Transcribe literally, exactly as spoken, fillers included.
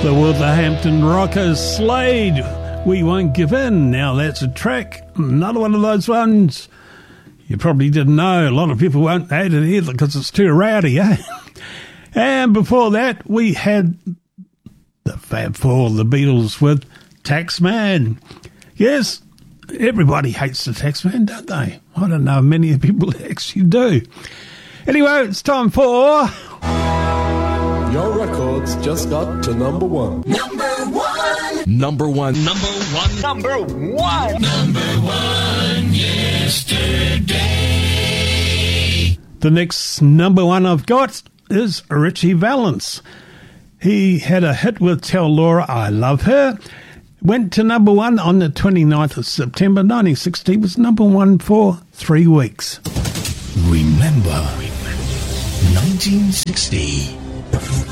The Wolverhampton Rockers, Slade, We Won't Give In. Now that's a track, another one of those ones you probably didn't know. A lot of people won't hate it either because it's too rowdy, eh? And before that, we had the Fab Four, the Beatles with Taxman. Yes, everybody hates the Taxman, don't they? I don't know, many people actually do. Anyway, it's time for... Your records just got to number one. Number one. Number one. Number one. Number one. Number one yesterday. The next number one I've got is Richie Valens. He had a hit with Tell Laura I Love Her. Went to number one on the twenty-ninth of September nineteen sixty. Was number one for three weeks. Remember nineteen sixty.